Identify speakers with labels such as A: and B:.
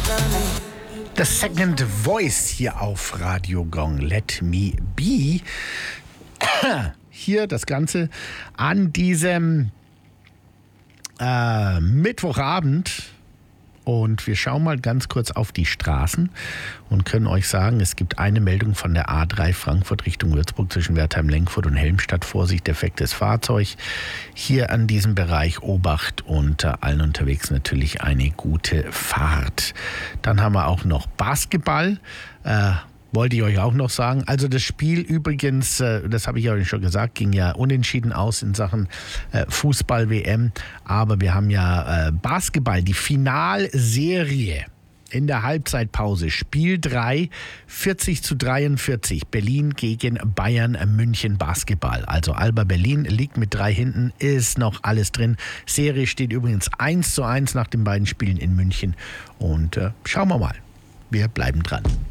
A: The Second Voice hier auf Radio Gong. Let Me Be. Hier das Ganze an diesem Mittwochabend. Und wir schauen mal ganz kurz auf die Straßen und können euch sagen, es gibt eine Meldung von der A3 Frankfurt Richtung Würzburg zwischen Wertheim-Lenkfurt und Helmstadt. Vorsicht, defektes Fahrzeug. Hier an diesem Bereich Obacht und allen unterwegs natürlich eine gute Fahrt. Dann haben wir auch noch Basketball. Wollte ich euch auch noch sagen. Also das Spiel übrigens, das habe ich euch schon gesagt, ging ja unentschieden aus in Sachen Fußball-WM. Aber wir haben ja Basketball, die Finalserie in der Halbzeitpause. Spiel 3, 40-43. Berlin gegen Bayern München Basketball. Also Alba Berlin liegt mit 3 hinten, ist noch alles drin. Serie steht übrigens 1:1 nach den beiden Spielen in München. Und schauen wir mal. Wir bleiben dran.